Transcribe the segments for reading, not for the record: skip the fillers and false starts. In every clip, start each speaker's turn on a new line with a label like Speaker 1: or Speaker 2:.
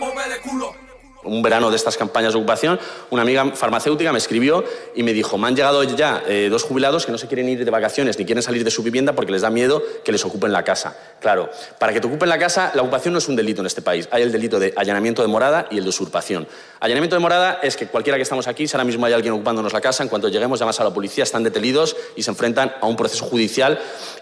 Speaker 1: Un verano de estas campañas de ocupación, una amiga farmacéutica me escribió y me dijo: me han llegado ya 2 jubilados que no se quieren ir de vacaciones ni quieren salir de su vivienda porque les da miedo que les ocupen la casa. Claro, para que te ocupen la casa, la ocupación no es un delito en este país. Hay el delito de allanamiento de morada y el de usurpación. Allanamiento de morada es que cualquiera que estamos aquí, si ahora mismo hay alguien ocupándonos la casa, en cuanto lleguemos llamas a la policía, están detenidos y se enfrentan a un proceso judicial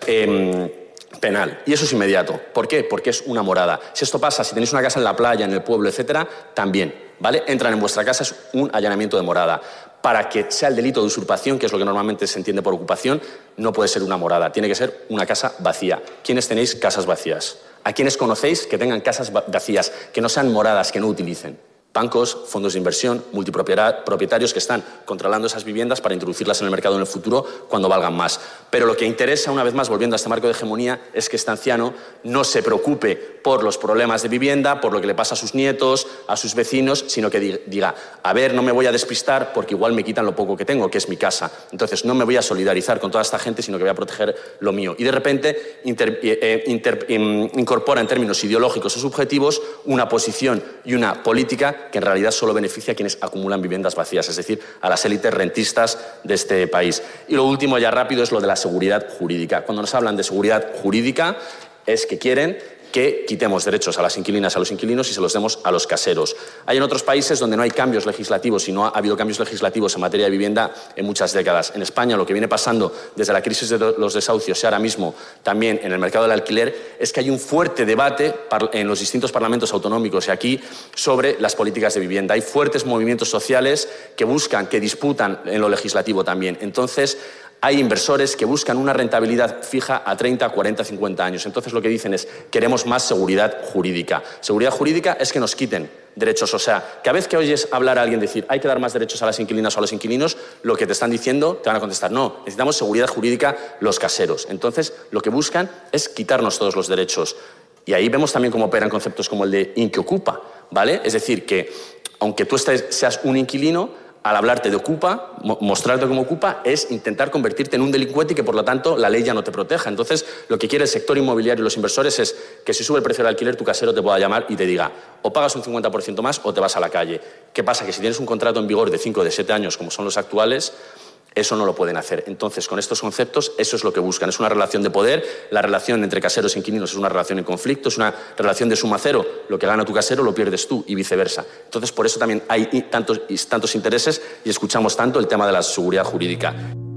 Speaker 1: penal. Y eso es inmediato. ¿Por qué? Porque es una morada. Si esto pasa, si tenéis una casa en la playa, en el pueblo, etcétera, también, ¿vale? Entran en vuestra casa, es un allanamiento de morada. Para que sea el delito de usurpación, que es lo que normalmente se entiende por ocupación, no puede ser una morada, tiene que ser una casa vacía. ¿Quiénes tenéis casas vacías? ¿A quiénes conocéis que tengan casas vacías, que no sean moradas, que no utilicen? Bancos, fondos de inversión, multipropietarios que están controlando esas viviendas para introducirlas en el mercado en el futuro cuando valgan más. Pero lo que interesa, una vez más, volviendo a este marco de hegemonía, es que este anciano no se preocupe por los problemas de vivienda, por lo que le pasa a sus nietos, a sus vecinos, sino que diga: a ver, no me voy a despistar porque igual me quitan lo poco que tengo, que es mi casa. Entonces no me voy a solidarizar con toda esta gente, sino que voy a proteger lo mío. Y de repente incorpora en términos ideológicos o subjetivos una posición y una política que en realidad solo beneficia a quienes acumulan viviendas vacías, es decir, a las élites rentistas de este país. Y lo último, ya rápido, es lo de la seguridad jurídica. Cuando nos hablan de seguridad jurídica es que quieren que quitemos derechos a las inquilinas, a los inquilinos y se los demos a los caseros. Hay en otros países donde no hay cambios legislativos y no ha habido cambios legislativos en materia de vivienda en muchas décadas. En España lo que viene pasando desde la crisis de los desahucios y ahora mismo también en el mercado del alquiler es que hay un fuerte debate en los distintos parlamentos autonómicos y aquí sobre las políticas de vivienda. Hay fuertes movimientos sociales que buscan, que disputan en lo legislativo también. Entonces, hay inversores que buscan una rentabilidad fija a 30, 40, 50 años. Entonces lo que dicen es: queremos más seguridad jurídica. Seguridad jurídica es que nos quiten derechos. O sea, cada vez que oyes hablar a alguien decir hay que dar más derechos a las inquilinas o a los inquilinos, lo que te están diciendo, te van a contestar: no, necesitamos seguridad jurídica los caseros. Entonces lo que buscan es quitarnos todos los derechos. Y ahí vemos también cómo operan conceptos como el de inquiocupa, ¿vale? Es decir, que aunque tú seas un inquilino, al hablarte de ocupa, mostrarte como ocupa, es intentar convertirte en un delincuente y que, por lo tanto, la ley ya no te proteja. Entonces, lo que quiere el sector inmobiliario y los inversores es que si sube el precio del alquiler, tu casero te pueda llamar y te diga: o pagas un 50% más o te vas a la calle. ¿Qué pasa? Que si tienes un contrato en vigor de 5 o de 7 años, como son los actuales, eso no lo pueden hacer. Entonces, con estos conceptos, eso es lo que buscan. Es una relación de poder. La relación entre caseros e inquilinos es una relación en conflicto, es una relación de suma cero. Lo que gana tu casero lo pierdes tú y viceversa. Entonces, por eso también hay tantos intereses y escuchamos tanto el tema de la seguridad jurídica.